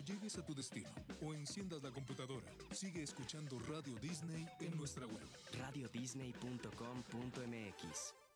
llegues a tu destino o enciendas la computadora, sigue escuchando Radio Disney en nuestra web. radiodisney.com.mx